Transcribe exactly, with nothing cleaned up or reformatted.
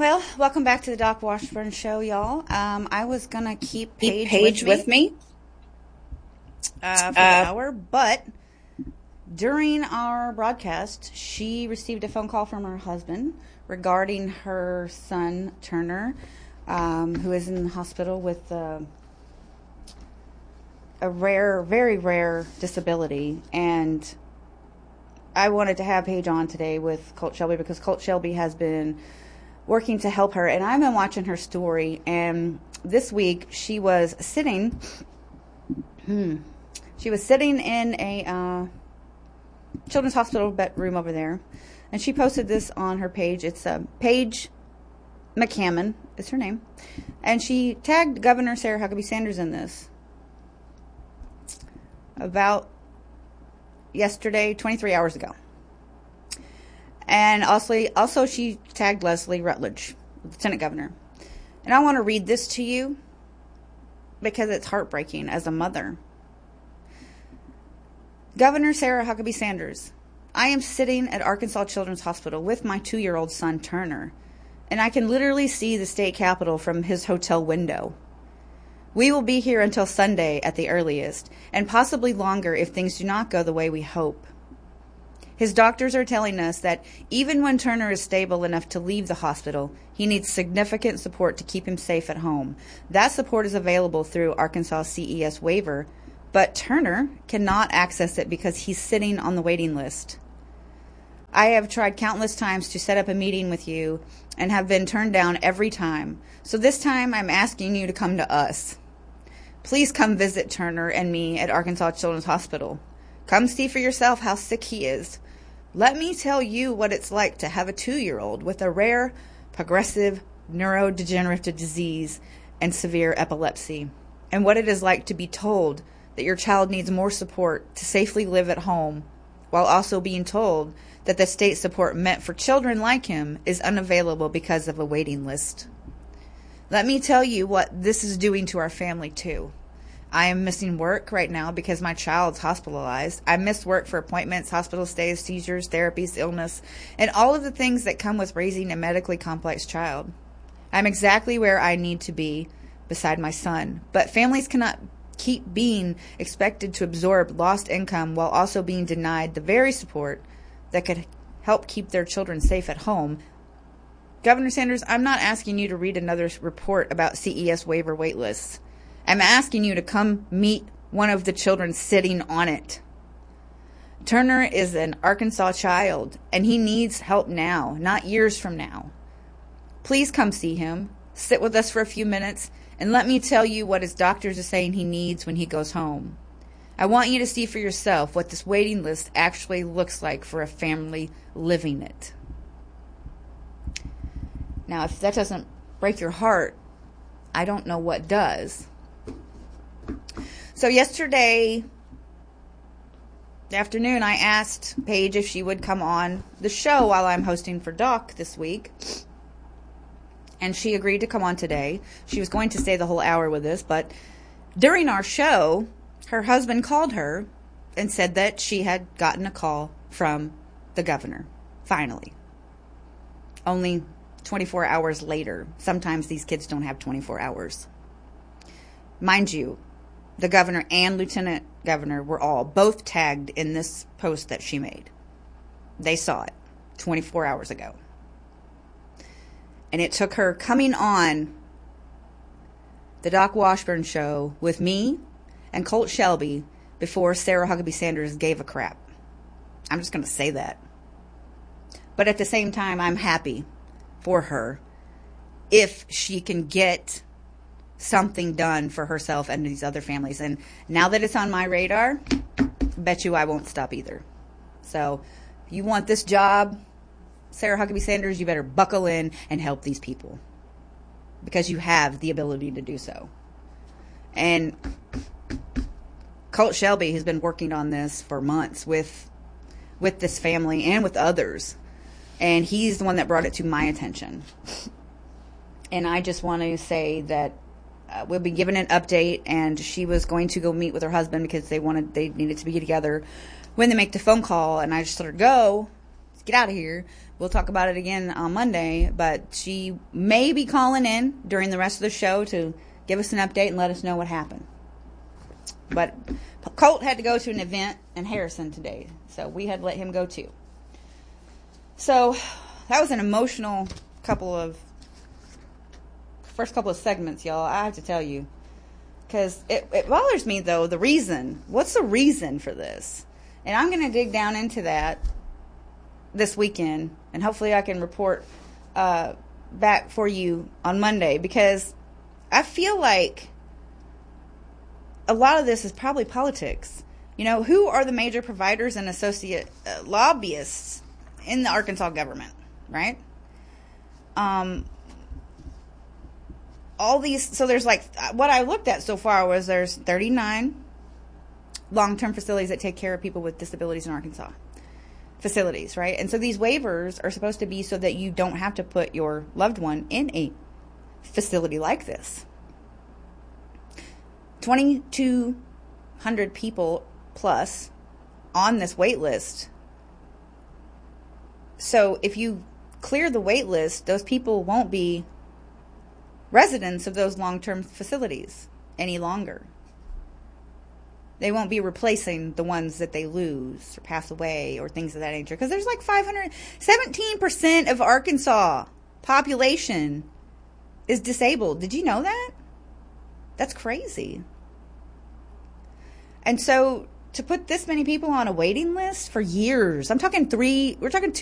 Well, welcome back to the Doc Washburn Show, y'all. Um, I was going to keep Paige, keep Paige with me, with me uh, for uh, an hour, but during our broadcast, she received a phone call from her husband regarding her son, Turner, um, who is in the hospital with uh, a rare, very rare disability. And I wanted to have Paige on today with Colt Shelby because Colt Shelby has been working to help her, and I've been watching her story. And this week she was sitting hmm, she was sitting in a uh, children's hospital bedroom over there, and she posted this on her page. It's uh, Paige McCammon is her name, and she tagged Governor Sarah Huckabee Sanders in this about yesterday, twenty-three hours ago. And also, also she tagged Leslie Rutledge, Lieutenant Governor. And I want to read this to you because it's heartbreaking as a mother. Governor Sarah Huckabee Sanders, I am sitting at Arkansas Children's Hospital with my two-year-old son, Turner, and I can literally see the state capitol from his hotel window. We will be here until Sunday at the earliest, and possibly longer if things do not go the way we hope. His doctors are telling us that even when Turner is stable enough to leave the hospital, he needs significant support to keep him safe at home. That support is available through Arkansas C E S waiver, but Turner cannot access it because he's sitting on the waiting list. I have tried countless times to set up a meeting with you and have been turned down every time. So this time I'm asking you to come to us. Please come visit Turner and me at Arkansas Children's Hospital. Come see for yourself how sick he is. Let me tell you what it's like to have a two-year-old with a rare, progressive neurodegenerative disease and severe epilepsy, and what it is like to be told that your child needs more support to safely live at home, while also being told that the state support meant for children like him is unavailable because of a waiting list. Let me tell you what this is doing to our family, too. I am missing work right now because my child's hospitalized. I missed work for appointments, hospital stays, seizures, therapies, illness, and all of the things that come with raising a medically complex child. I'm exactly where I need to be beside my son, but families cannot keep being expected to absorb lost income while also being denied the very support that could help keep their children safe at home. Governor Sanders, I'm not asking you to read another report about C E S waiver wait lists. I'm asking you to come meet one of the children sitting on it. Turner is an Arkansas child, and he needs help now, not years from now. Please come see him, sit with us for a few minutes, and let me tell you what his doctors are saying he needs when he goes home. I want you to see for yourself what this waiting list actually looks like for a family living it. Now, if that doesn't break your heart, I don't know what does. So yesterday afternoon, I asked Paige if she would come on the show while I'm hosting for Doc this week. And she agreed to come on today. She was going to stay the whole hour with us, but during our show, her husband called her and said that she had gotten a call from the governor, finally. Only twenty-four hours later. Sometimes these kids don't have twenty-four hours. Mind you, the governor and lieutenant governor were all both tagged in this post that she made. They saw it twenty-four hours ago. And it took her coming on the Doc Washburn Show with me and Colt Shelby before Sarah Huckabee Sanders gave a crap. I'm just going to say that. But at the same time, I'm happy for her if she can get something done for herself and these other families. And now that it's on my radar, bet you I won't stop either. So if you want this job, Sarah Huckabee Sanders, you better buckle in and help these people because you have the ability to do so. And Colt Shelby has been working on this for months with with this family and with others. And he's the one that brought it to my attention. And I just want to say that uh, we'll be given an update, and she was going to go meet with her husband because they wanted, they needed to be together when they make the phone call. And I just let her go, let's get out of here. We'll talk about it again on Monday, but she may be calling in during the rest of the show to give us an update and let us know what happened. But Colt had to go to an event in Harrison today, so we had to let him go too. So that was an emotional couple of, first couple of segments, y'all, I have to tell you. Because it, it bothers me, though, the reason. What's the reason for this? And I'm going to dig down into that this weekend, and hopefully I can report uh, back for you on Monday, because I feel like a lot of this is probably politics. You know, who are the major providers and associate uh, lobbyists in the Arkansas government, right? Um, all these, so there's like, what I looked at so far was there's thirty-nine long-term facilities that take care of people with disabilities in Arkansas. Facilities, right? And so these waivers are supposed to be so that you don't have to put your loved one in a facility like this. twenty-two hundred people plus on this wait list. So if you clear the wait list, those people won't be residents of those long-term facilities any longer. They won't be replacing the ones that they lose or pass away or things of that nature. Because there's like five hundred, seventeen percent of Arkansas population is disabled. Did you know that? That's crazy. And so to put this many people on a waiting list for years, I'm talking three, we're talking two